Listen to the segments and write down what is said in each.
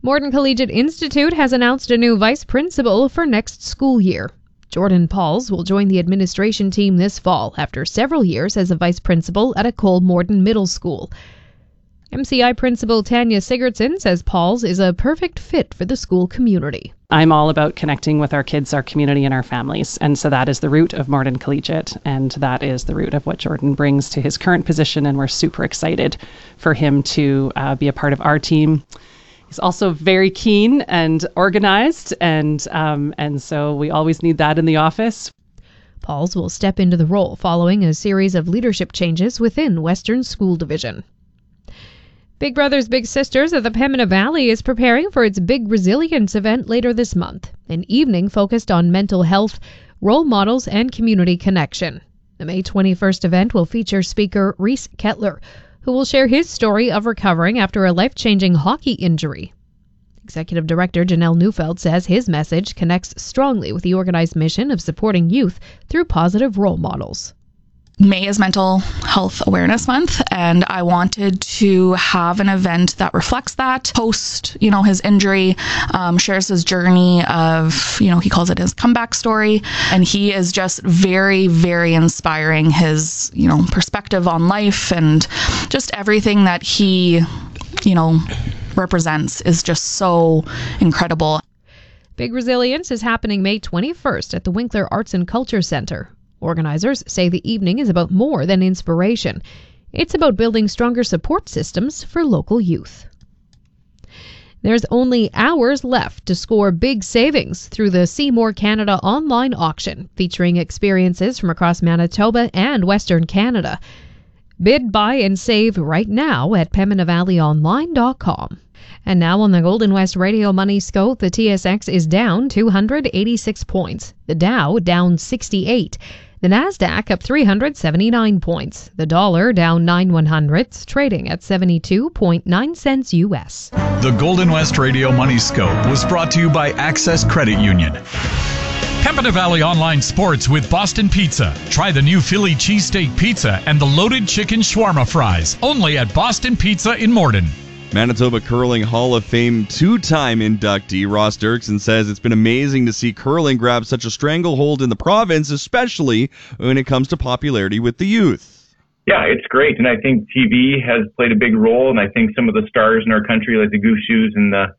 Morden Collegiate Institute has announced a new vice principal for next school year. Jordan Pauls will join the administration team this fall after several years as a vice principal at a Cole Morden Middle School. MCI Principal Tanya Sigurdsson says Pauls is a perfect fit for the school community. I'm all about connecting with our kids, our community, and our families. And so that is the root of Morden Collegiate, and that is the root of what Jordan brings to his current position, and we're super excited for him to be a part of our team. He's also very keen and organized, and so we always need that in the office. Pauls will step into the role following a series of leadership changes within Western School Division. Big Brothers Big Sisters of the Pembina Valley is preparing for its Big Resilience event later this month, an evening focused on mental health, role models, and community connection. The May 21st event will feature speaker Reese Kettler, who will share his story of recovering after a life-changing hockey injury. Executive Director Janelle Neufeld says his message connects strongly with the organized mission of supporting youth through positive role models. May is Mental Health Awareness Month, and I wanted to have an event that reflects that. Post, his injury, shares his journey of, he calls it his comeback story, and he is just very, very inspiring. His, perspective on life and just everything that he, represents is just so incredible. Big Resilience is happening May 21st at the Winkler Arts and Culture Center. Organizers say the evening is about more than inspiration. It's about building stronger support systems for local youth. There's only hours left to score big savings through the Seymour Canada online auction, featuring experiences from across Manitoba and Western Canada. Bid, buy, and save right now at PembinaValleyOnline.com. And now on the Golden West Radio Money Scope, the TSX is down 286 points. The Dow down 68. The Nasdaq up 379 points. The dollar down 9/100ths, trading at 72.9 cents U.S. The Golden West Radio Money Scope was brought to you by Access Credit Union. Pembina Valley Online Sports with Boston Pizza. Try the new Philly cheesesteak pizza and the loaded chicken shawarma fries. Only at Boston Pizza in Morden. Manitoba Curling Hall of Fame two-time inductee Ross Dirksen says it's been amazing to see curling grab such a stranglehold in the province, especially when it comes to popularity with the youth. Yeah, it's great, and I think TV has played a big role, and I think some of the stars in our country, like the Goose Shoes and the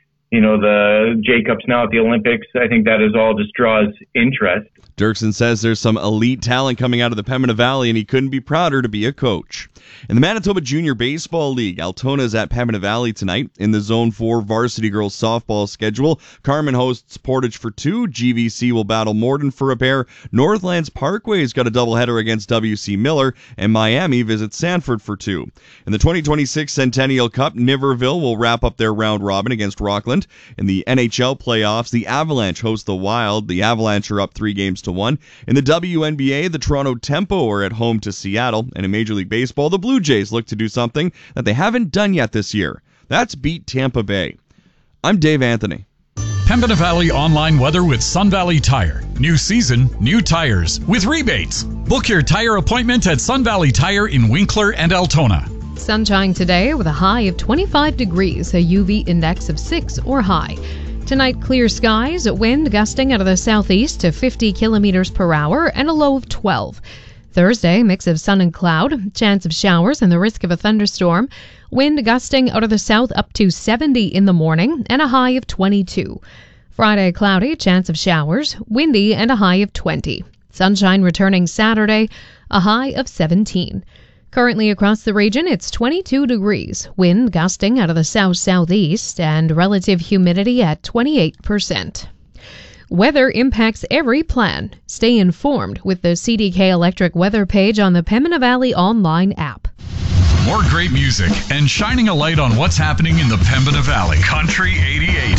Jacobs now at the Olympics, I think that is all just draws interest. Dirksen says there's some elite talent coming out of the Pembina Valley, and he couldn't be prouder to be a coach. In the Manitoba Junior Baseball League, Altona is at Pembina Valley tonight. In the Zone 4 varsity girls softball schedule, Carmen hosts Portage for 2. GVC will battle Morden for a pair. Northlands Parkway's got a doubleheader against WC Miller, and Miami visits Sanford for 2. In the 2026 Centennial Cup, Niverville will wrap up their round robin against Rockland. In the NHL playoffs, the Avalanche host the Wild. The Avalanche are up 3-1. In the WNBA, the Toronto Tempo are at home to Seattle. And in Major League Baseball, the Blue Jays look to do something that they haven't done yet this year. That's beat Tampa Bay. I'm Dave Anthony. Pembina Valley online weather with Sun Valley Tire. New season, new tires with rebates. Book your tire appointment at Sun Valley Tire in Winkler and Altona. Sunshine today with a high of 25 degrees, a UV index of 6 or high. Tonight, clear skies, wind gusting out of the southeast to 50 kilometers per hour and a low of 12. Thursday, mix of sun and cloud, chance of showers and the risk of a thunderstorm. Wind gusting out of the south up to 70 in the morning and a high of 22. Friday, cloudy, chance of showers, windy and a high of 20. Sunshine returning Saturday, a high of 17. Currently across the region, it's 22 degrees, wind gusting out of the south-southeast, and relative humidity at 28%. Weather impacts every plan. Stay informed with the CDK Electric weather page on the Pembina Valley Online app. More great music and shining a light on what's happening in the Pembina Valley. Country 88.